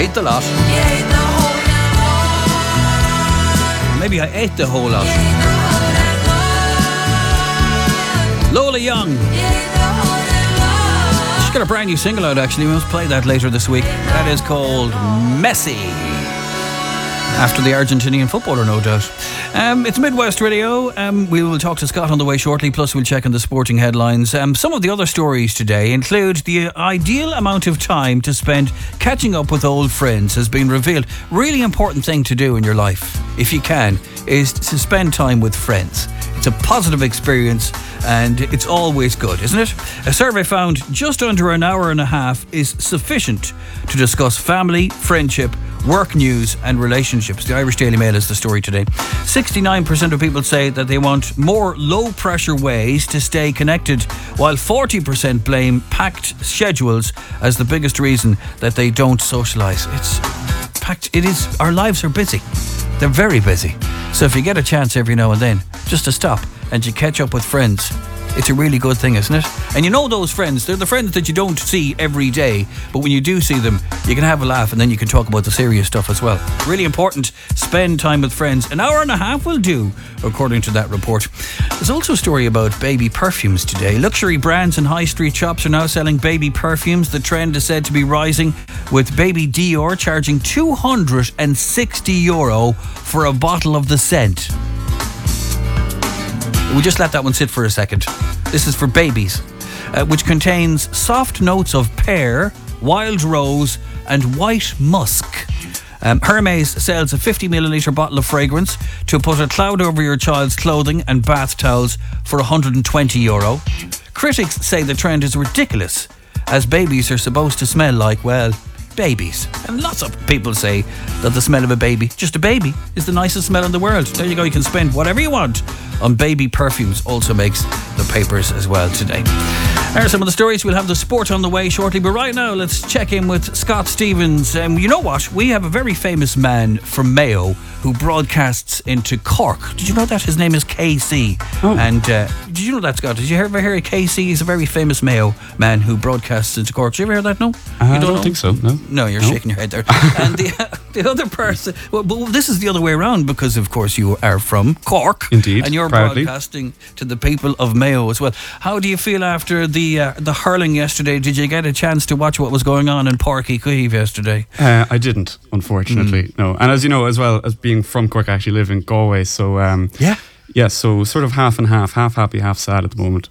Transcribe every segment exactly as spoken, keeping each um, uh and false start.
hate the lot. Maybe I ate the whole lot. Lola Young. She's got a brand new single out, actually. We must play that later this week. That is called Messi. After the Argentinian footballer, no doubt. Um, it's Midwest Radio. Um, we will talk to Scott on the way shortly, plus we'll check on the sporting headlines. Um, some of the other stories today include the ideal amount of time to spend catching up with old friends has been revealed. Really important thing to do in your life, if you can, is to spend time with friends. It's a positive experience and it's always good, isn't it? A survey found just under an hour and a half is sufficient to discuss family, friendship, work news and relationships. The Irish Daily Mail is the story today. sixty-nine percent of people say that they want more low-pressure ways to stay connected, while forty percent blame packed schedules as the biggest reason that they don't socialise. It's packed. It is. Our lives are busy. They're very busy. So if you get a chance every now and then just to stop and you catch up with friends, it's a really good thing, isn't it? And you know those friends, they're the friends that you don't see every day, but when you do see them, you can have a laugh and then you can talk about the serious stuff as well. Really important, spend time with friends. An hour and a half will do, according to that report. There's also a story about baby perfumes today. Luxury brands and high street shops are now selling baby perfumes. The trend is said to be rising, with baby Dior charging two hundred sixty euro for a bottle of the scent. We'll just let that one sit for a second. This is for babies, uh, which contains soft notes of pear, wild rose and white musk. Um, Hermes sells a fifty milliliter bottle of fragrance to put a cloud over your child's clothing and bath towels for one hundred twenty euro. Critics say the trend is ridiculous, as babies are supposed to smell like, well, babies. And lots of people say that the smell of a baby, just a baby, is the nicest smell in the world. There you go, you can spend whatever you want on baby perfumes. Also makes the papers as well today. There are some of the stories. We'll have the sport on the way shortly, but right now let's check in with Scott Stevens. Um, you know what? We have a very famous man from Mayo who broadcasts into Cork. Did you know that? His name is K C. Oh. And uh, did you know that, Scott? Did you ever hear K C? He's a very famous Mayo man who broadcasts into Cork. Did you ever hear that? No? Uh, you don't I don't know? think so, no. No, you're no. shaking your head there. And the, uh, the other person, well, well, this is the other way around, because of course you are from Cork. Indeed, and you're proudly. broadcasting to the people of Mayo as well. How do you feel after the uh, the hurling yesterday? Did you get a chance to watch what was going on in Páirc Uí Chaoimh yesterday? Uh, I didn't, unfortunately, mm. no. And as you know, as well as being from Cork, I actually live in Galway, so um, yeah, yeah, so sort of half and half, half happy, half sad at the moment.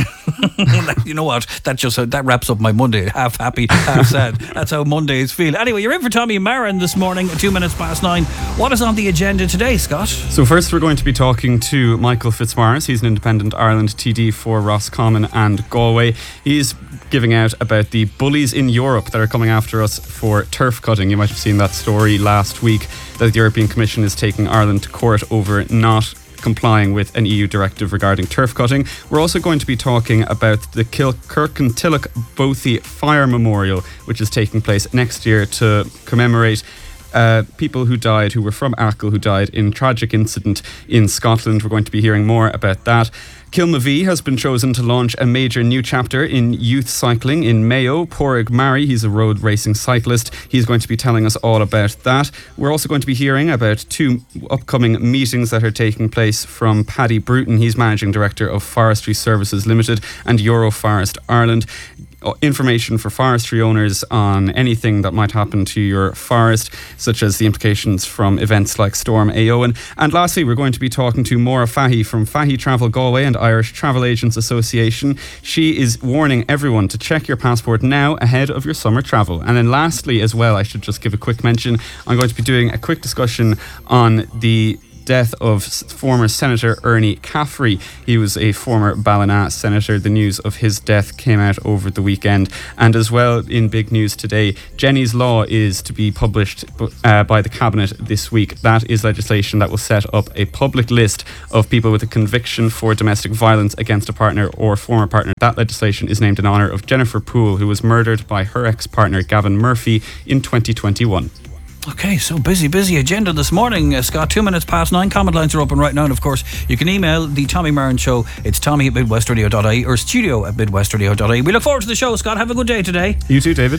You know what? That just uh, that wraps up my Monday. Half happy, half sad. That's how Mondays feel. Anyway, you're in for Tommy Marin this morning at two minutes past nine. What is on the agenda today, Scott? So first, we're going to be talking to Michael Fitzmaurice. He's an Independent Ireland T D for Roscommon and Galway. He's giving out about the bullies in Europe that are coming after us for turf cutting. You might have seen that story last week that the European Commission is taking Ireland to court over not complying with an E U directive regarding turf cutting. We're also going to be talking about the Kilkirkintilloch Bothy Fire Memorial, which is taking place next year to commemorate uh, people who died, who were from Achill, who died in tragic incident in Scotland. We're going to be hearing more about that. Kilmavee has been chosen to launch a major new chapter in youth cycling in Mayo. Porrig Murray, he's a road racing cyclist. He's going to be telling us all about that. We're also going to be hearing about two upcoming meetings that are taking place from Paddy Bruton. He's Managing Director of Forestry Services Limited and Euroforest Ireland. Information for forestry owners on anything that might happen to your forest, such as the implications from events like Storm Éowyn. And lastly, we're going to be talking to Maura Fahy from Fahy Travel Galway and Irish Travel Agents Association. She is warning everyone to check your passport now ahead of your summer travel. And then lastly as well, I should just give a quick mention, I'm going to be doing a quick discussion on the death of former Senator Ernie Caffrey. He was a former Ballina senator. The news of his death came out over the weekend. And as well, in big news today, Jenny's Law is to be published uh, by the Cabinet this week. That is legislation that will set up a public list of people with a conviction for domestic violence against a partner or former partner. That legislation is named in honour of Jennifer Poole, who was murdered by her ex-partner Gavin Murphy in twenty twenty-one. Okay, so busy, busy agenda this morning, uh, Scott. Two minutes past nine. Comment lines are open right now. And of course, you can email the Tommy Marin Show. It's tommy at midwestradio dot I E or studio at midwestradio dot I E. We look forward to the show, Scott. Have a good day today. You too, David.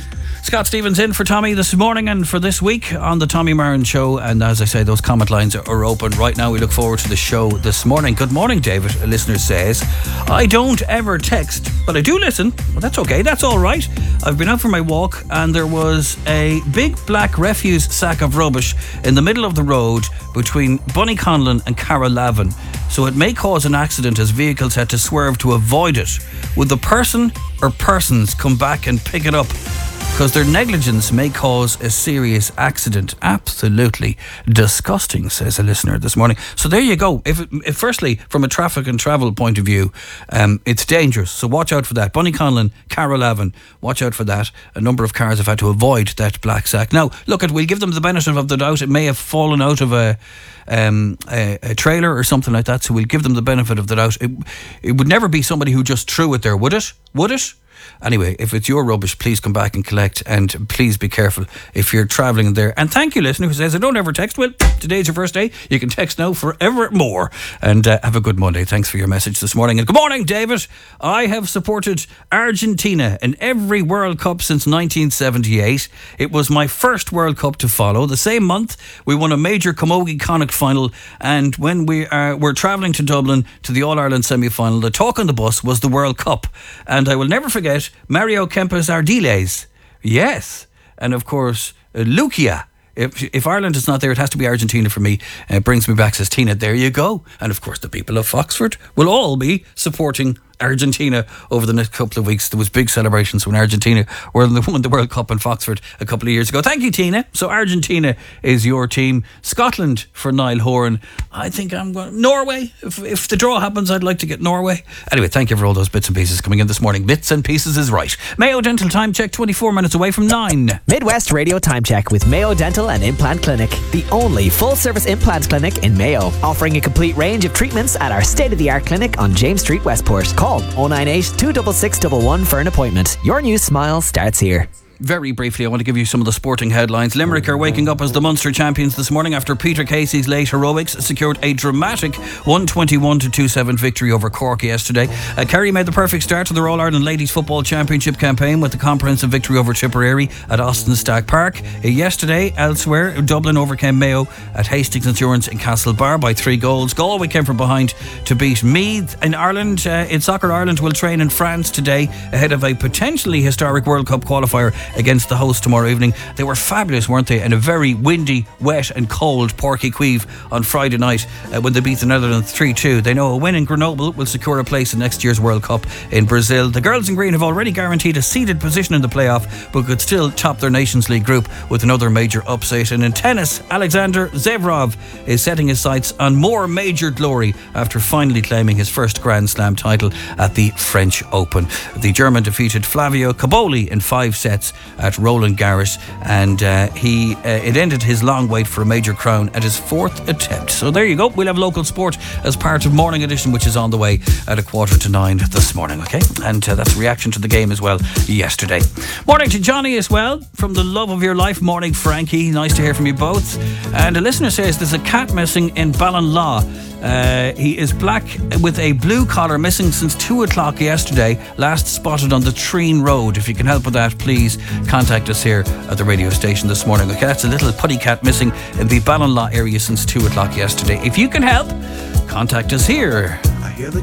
Scott Stevens in for Tommy this morning and for this week on the Tommy Marin Show. And as I say, those comment lines are open right now. We look forward to the show this morning. Good morning, David. A listener says, I don't ever text, but I do listen. Well, that's okay. That's all right. I've been out for my walk and there was a big black refuse sack of rubbish in the middle of the road between Bunnyconlon and Carrollavin. So it may cause an accident as vehicles had to swerve to avoid it. Would the person or persons come back and pick it up? Because their negligence may cause a serious accident. Absolutely disgusting, says a listener this morning. So there you go. If, if firstly, from a traffic and travel point of view, um, it's dangerous. So watch out for that. Bunnyconlon, Carrollavin, watch out for that. A number of cars have had to avoid that black sack. Now, look, at we'll give them the benefit of the doubt. It may have fallen out of a um, a, a trailer or something like that. So we'll give them the benefit of the doubt. It, it would never be somebody who just threw it there, would it? Would it? Anyway, if it's your rubbish, please come back and collect, and please be careful if you're travelling there. And thank you, listener, who says, I don't ever text. Well, today's your first day. You can text now forevermore. And uh, have a good Monday. Thanks for your message this morning. And good morning, David. I have supported Argentina in every World Cup since nineteen seventy-eight. It was my first World Cup to follow. The same month, we won a major Camogie Connacht final. And when we uh, were travelling to Dublin to the All-Ireland semi-final, the talk on the bus was the World Cup. And I will never forget Mario Kempes Ardiles. Yes. And of course, uh, Lucia. If, if Ireland is not there, it has to be Argentina for me. Uh, brings me back, says Tina. There you go. And of course, the people of Foxford will all be supporting Argentina over the next couple of weeks. There was big celebrations when Argentina won the World Cup in Foxford a couple of years ago. Thank you, Tina. So Argentina is your team. Scotland for Niall Horan. I think I'm going Norway. If, if the draw happens, I'd like to get Norway. Anyway, thank you for all those bits and pieces coming in this morning. Bits and pieces is right. Mayo Dental time check, twenty-four minutes away from nine. Midwest Radio time check with Mayo Dental and Implant Clinic, the only full-service implant clinic in Mayo, offering a complete range of treatments at our state-of-the-art clinic on James Street, Westport. Call oh nine eight, two six six one one for an appointment. Your new smile starts here. Very briefly, I want to give you some of the sporting headlines. Limerick are waking up as the Munster champions this morning after Peter Casey's late heroics secured a dramatic one twenty-one to twenty-seven victory over Cork yesterday. Uh, Kerry made the perfect start to the All-Ireland Ladies Football Championship campaign with the comprehensive victory over Tipperary at Austin Stack Park. Uh, yesterday, elsewhere, Dublin overcame Mayo at Hastings Insurance in Castlebar by three goals. Galway came from behind to beat Meath. In Ireland, uh, in Soccer Ireland will train in France today ahead of a potentially historic World Cup qualifier against the host tomorrow evening. They were fabulous, weren't they? In a very windy, wet and cold Páirc Uí Chaoimh on Friday night uh, when they beat the Netherlands three two. They know a win in Grenoble will secure a place in next year's World Cup in Brazil. The girls in green have already guaranteed a seeded position in the playoff, but could still top their Nations League group with another major upset. And in tennis, Alexander Zverev is setting his sights on more major glory after finally claiming his first Grand Slam title at the French Open. The German defeated Flavio Caboli in five sets at Roland Garros, and uh, he uh, it ended his long wait for a major crown at his fourth attempt. So there you go. We'll have local sport as part of Morning Edition, which is on the way at a quarter to nine this morning, okay? And uh, that's a reaction to the game as well yesterday. Morning to Johnny as well from the love of your life. Morning, Frankie. Nice to hear from you both. And a listener says there's a cat missing in Ballinlaw. Uh, he is black with a blue collar, missing since two o'clock yesterday, last spotted on the Treen Road. If you can help with that, please contact us here at the radio station this morning. Okay, that's a little putty cat missing in the Ballinlaw area since two o'clock yesterday. If you can help, contact us here. I hear the